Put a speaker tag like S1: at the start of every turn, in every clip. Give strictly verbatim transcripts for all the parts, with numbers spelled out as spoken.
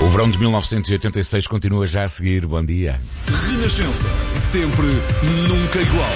S1: O verão de mil novecentos e oitenta e seis continua já a seguir. Bom dia.
S2: Renascença. Sempre, nunca igual.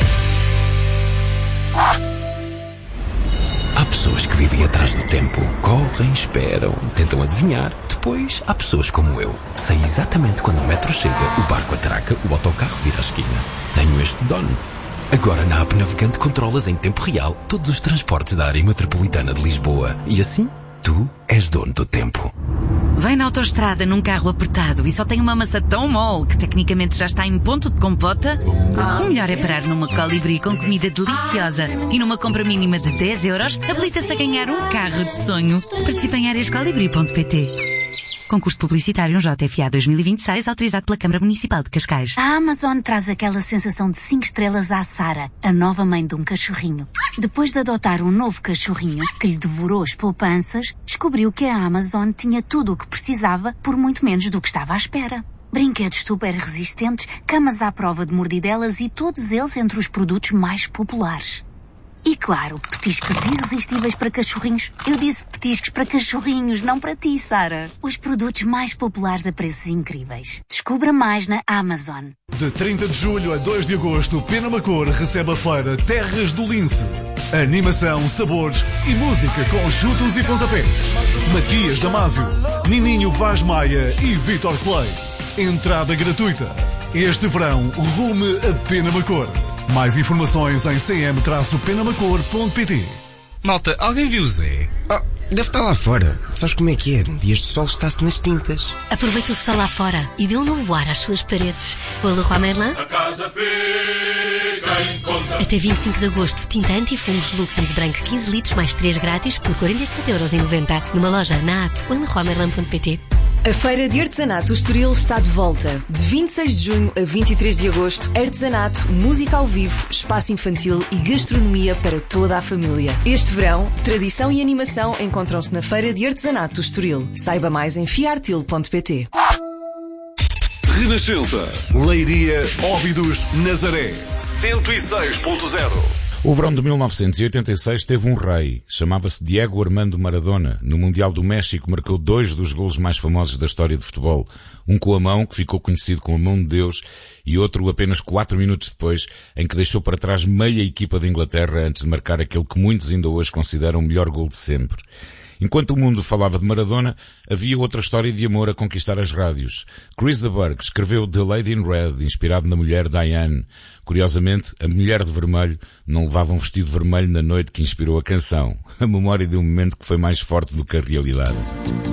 S3: Há pessoas que vivem atrás do tempo. Correm, esperam, tentam adivinhar. Depois, há pessoas como eu. Sei exatamente quando o metro chega, o barco atraca, o autocarro vira a esquina. Tenho este dono. Agora na app Navegante controlas em tempo real todos os transportes da área metropolitana de Lisboa. E assim, tu és dono do tempo.
S4: Vem na autoestrada num carro apertado e só tem uma massa tão mole que tecnicamente já está em ponto de compota? O melhor é parar numa Colibri com comida deliciosa e numa compra mínima de dez euros habilita-se a ganhar um carro de sonho. Participe em áreas colibri ponto pt. Concurso publicitário J F A dois mil e vinte e seis, autorizado pela Câmara Municipal de Cascais.
S5: A Amazon traz aquela sensação de cinco estrelas à Sara, a nova mãe de um cachorrinho. Depois de adotar um novo cachorrinho, que lhe devorou as poupanças, descobriu que a Amazon tinha tudo o que precisava por muito menos do que estava à espera. Brinquedos super resistentes, camas à prova de mordidelas e todos eles entre os produtos mais populares. E claro, petiscos irresistíveis para cachorrinhos. Eu disse petiscos para cachorrinhos, não para ti, Sara. Os produtos mais populares a preços incríveis. Descubra mais na Amazon.
S2: De trinta de julho a dois de agosto, Penamacor recebe a feira Terras do Lince. Animação, sabores e música com chutos e pontapés. Matias Damasio, Nininho Vaz Maia e Vitor Clay. Entrada gratuita. Este verão, rume a Penamacor. Mais informações em c m penamacor ponto p t.
S6: Malta, alguém viu o Zé?
S7: Oh, deve estar lá fora. Sabes como é que é? Dias de sol está-se nas tintas.
S8: Aproveita o sol lá fora e dê um novo ar às suas paredes. O Leroy Merlin.
S9: A casa fica em conta.
S8: Até vinte e cinco de agosto, tinta anti-fungos Luxens branco quinze litros mais três grátis por quarenta e sete euros e noventa. Numa loja, na app ou em leroy merlin ponto p t.
S10: A Feira de Artesanato Estoril está de volta. De vinte e seis de junho a vinte e três de agosto, artesanato, música ao vivo, espaço infantil e gastronomia para toda a família. Este verão, tradição e animação encontram-se na Feira de Artesanato Estoril. Saiba mais em fiartil ponto p t.
S2: Renascença, Leiria, Óbidos, Nazaré, cento e seis ponto zero.
S1: O verão de mil novecentos e oitenta e seis teve um rei, chamava-se Diego Armando Maradona. No Mundial do México marcou dois dos golos mais famosos da história de futebol. Um com a mão, que ficou conhecido como a mão de Deus, e outro apenas quatro minutos depois, em que deixou para trás meia equipa de Inglaterra antes de marcar aquele que muitos ainda hoje consideram o melhor gol de sempre. Enquanto o mundo falava de Maradona, havia outra história de amor a conquistar as rádios. Chris de Burgh escreveu The Lady in Red, inspirado na mulher Diane. Curiosamente, a mulher de vermelho não levava um vestido vermelho na noite que inspirou a canção. A memória de um momento que foi mais forte do que a realidade.